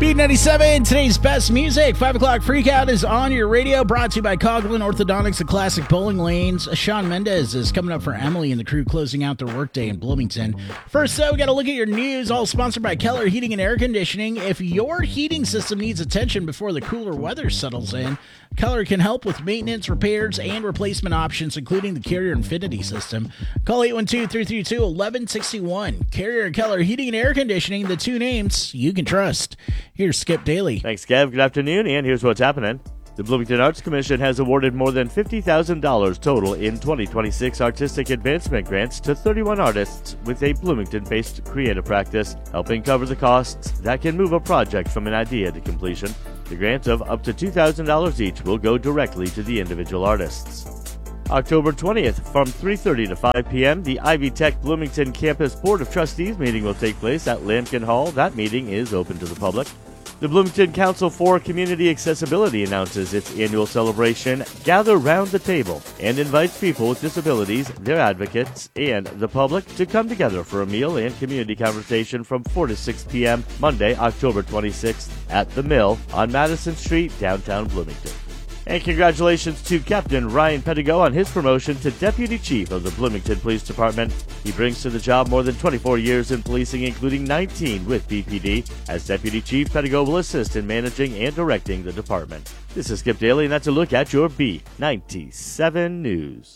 B97, today's best music. 5 o'clock Freakout is on your radio, brought to you by Coughlin Orthodontics and Classic Bowling Lanes. Shawn Mendes is coming up for Emily and the crew closing out their workday in Bloomington. First, though, we got to look at your news, all sponsored by Keller Heating and Air Conditioning. If your heating system needs attention before the cooler weather settles in, Keller can help with maintenance, repairs, and replacement options, including the Carrier Infinity system. Call 812-332-1161. Carrier and Keller Heating and Air Conditioning, the two names you can trust. Here's Skip Daly. Thanks, Kev. Good afternoon, and here's what's happening. The Bloomington Arts Commission has awarded more than $50,000 total in 2026 artistic advancement grants to 31 artists with a Bloomington-based creative practice, helping cover the costs that can move a project from an idea to completion. The grants of up to $2,000 each will go directly to the individual artists. October 20th, from 3:30 to 5 p.m., the Ivy Tech Bloomington Campus Board of Trustees meeting will take place at Lampkin Hall. That meeting is open to the public. The Bloomington Council for Community Accessibility announces its annual celebration, Gather Round the Table, and invites people with disabilities, their advocates, and the public to come together for a meal and community conversation from 4 to 6 p.m. Monday, October 26th at The Mill on Madison Street, downtown Bloomington. And congratulations to Captain Ryan Pettigo on his promotion to Deputy Chief of the Bloomington Police Department. He brings to the job more than 24 years in policing, including 19 with BPD. As Deputy Chief, Pettigo will assist in managing and directing the department. This is Skip Daly, and that's a look at your B97 News.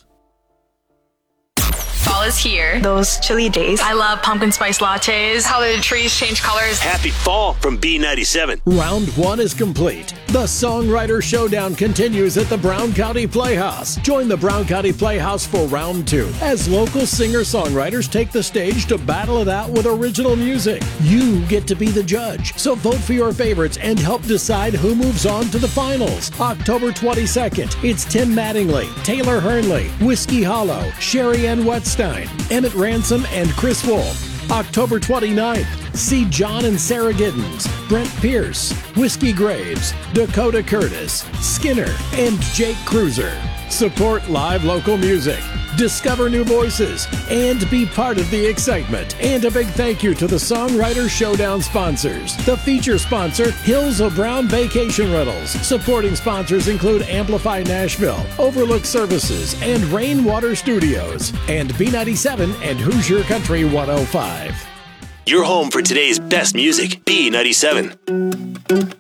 Fall is here. Those chilly days. I love pumpkin spice lattes. How the trees change colors. Happy fall from B97. Round one is complete. The Songwriter Showdown continues at the Brown County Playhouse. Join the Brown County Playhouse for round two as local singer-songwriters take the stage to battle it out with original music. You get to be the judge, so vote for your favorites and help decide who moves on to the finals. October 22nd, it's Tim Mattingly, Taylor Hernley, Whiskey Hollow, Sherry Ann Wetstein, Emmett Ransom, and Chris Wolf. October 29th, see John and Sarah Giddens, Brent Pierce, Whiskey Graves, Dakota Curtis, Skinner, and Jake Cruiser. Support live local music, discover new voices, and be part of the excitement. And a big thank you to the Songwriter Showdown sponsors. The feature sponsor, Hills of Brown Vacation Rentals. Supporting sponsors include Amplify Nashville, Overlook Services, and Rainwater Studios. And B97 and Hoosier Country 105. Your home for today's best music, B97.